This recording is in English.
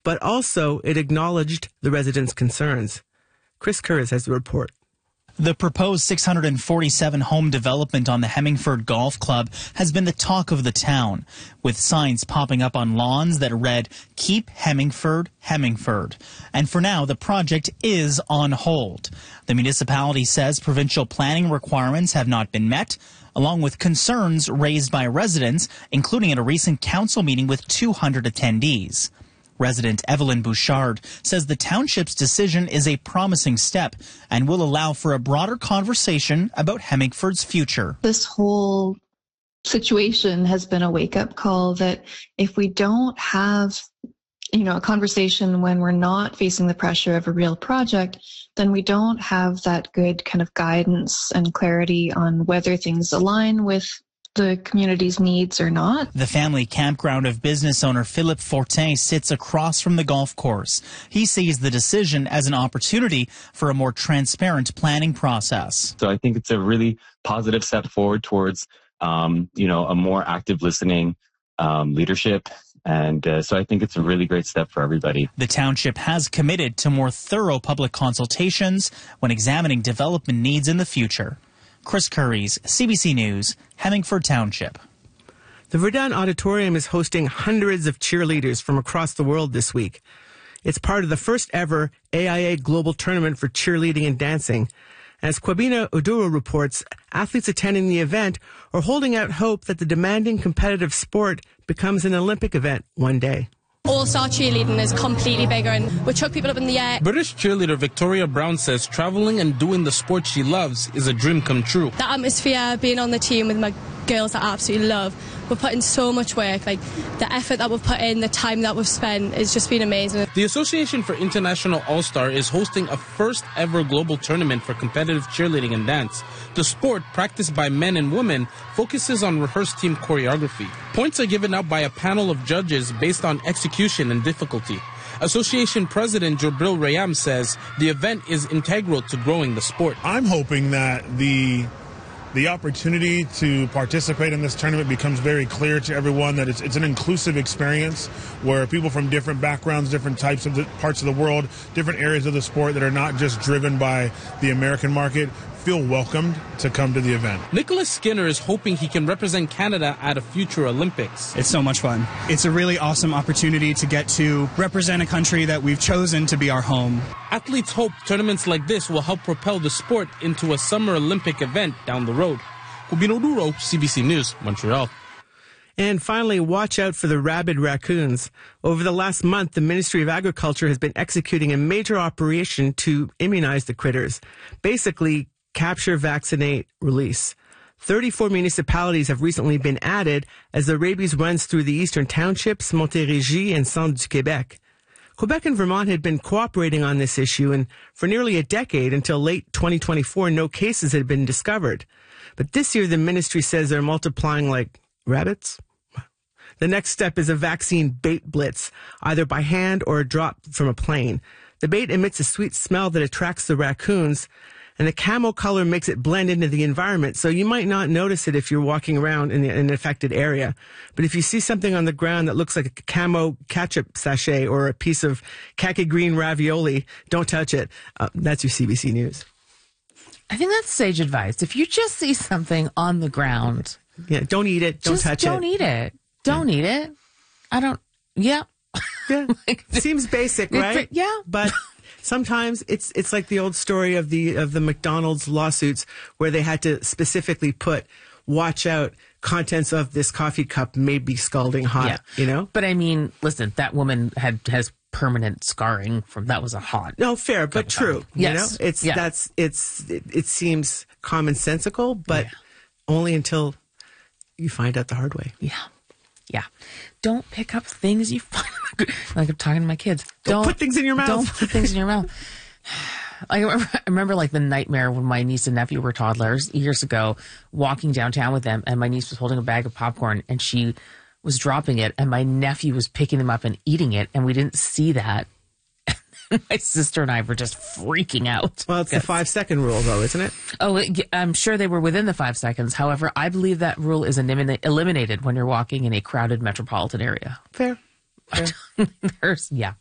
but also it acknowledged the residents' concerns. Chris Kurz has the report. The proposed 647 home development on the Hemmingford Golf Club has been the talk of the town, with signs popping up on lawns that read, "Keep Hemmingford, Hemmingford." And for now, the project is on hold. The municipality says provincial planning requirements have not been met, along with concerns raised by residents, including at a recent council meeting with 200 attendees. Resident Evelyn Bouchard says the township's decision is a promising step and will allow for a broader conversation about Hemmingford's future. This whole situation has been a wake-up call that if we don't have, a conversation when we're not facing the pressure of a real project, then we don't have that good kind of guidance and clarity on whether things align with the community's needs or not. The family campground of business owner Philippe Fortin sits across from the golf course. He sees the decision as an opportunity for a more transparent planning process. So I think it's a really positive step forward towards, a more active listening leadership. And so I think it's a really great step for everybody. The township has committed to more thorough public consultations when examining development needs in the future. Chris Curries, CBC News, Hemmingford Township. The Verdun Auditorium is hosting hundreds of cheerleaders from across the world this week. It's part of the first ever AIA Global Tournament for Cheerleading and Dancing. As Kwabena Oduro reports, athletes attending the event are holding out hope that the demanding competitive sport becomes an Olympic event one day. All-star cheerleading is completely bigger and we chuck people up in the air. British cheerleader Victoria Brown says traveling and doing the sport she loves is a dream come true. The atmosphere, being on the team with my girls that I absolutely love, we're putting so much work, like the effort that we've put in, the time that we've spent, it's just been amazing. The Association for International All-Star is hosting a first ever global tournament for competitive cheerleading and dance. The sport, practiced by men and women, focuses on rehearsed team choreography. Points are given out by a panel of judges based on execution and difficulty. Association President Jabril Rayam says the event is integral to growing the sport. I'm hoping that the opportunity to participate in this tournament becomes very clear to everyone, that it's an inclusive experience where people from different backgrounds, different types of parts of the world, different areas of the sport that are not just driven by the American market feel welcomed to come to the event. Nicholas Skinner is hoping he can represent Canada at a future Olympics. It's so much fun. It's a really awesome opportunity to get to represent a country that we've chosen to be our home. Athletes hope tournaments like this will help propel the sport into a summer Olympic event down the road. Kwabena Oduro, CBC News, Montreal. And finally, watch out for the rabid raccoons. Over the last month, the Ministry of Agriculture has been executing a major operation to immunize the critters. Basically, capture, vaccinate, release. 34 municipalities have recently been added as the rabies runs through the eastern townships, Montérégie and Centre-du-Québec. Quebec and Vermont had been cooperating on this issue, and for nearly a decade, until late 2024, no cases had been discovered. But this year, the ministry says they're multiplying like rabbits. The next step is a vaccine bait blitz, either by hand or a drop from a plane. The bait emits a sweet smell that attracts the raccoons, and the camo color makes it blend into the environment, so you might not notice it if you're walking around in an affected area. But if you see something on the ground that looks like a camo ketchup sachet or a piece of khaki green ravioli, don't touch it. That's your CBC News. I think that's sage advice. If you just see something on the ground, don't eat it. Don't touch it. Don't eat it. Don't eat it. Yeah. Seems basic, right? Yeah. But sometimes it's like the old story of the McDonald's lawsuits where they had to specifically put, watch out, contents of this coffee cup may be scalding hot, But I mean, listen, that woman has permanent scarring from, that was a hot. No, fair, but true. Yes. It seems commonsensical, but only until you find out the hard way. Yeah. Don't pick up things you find. Like I'm talking to my kids. Don't put things in your mouth. Don't put things in your mouth. I remember like the nightmare when my niece and nephew were toddlers years ago, walking downtown with them, and my niece was holding a bag of popcorn and she was dropping it, and my nephew was picking them up and eating it, and we didn't see that. My sister and I were just freaking out. Well, it's the 5-second rule, though, isn't it? Oh, I'm sure they were within the 5 seconds. However, I believe that rule is eliminated when you're walking in a crowded metropolitan area. Fair. Yeah.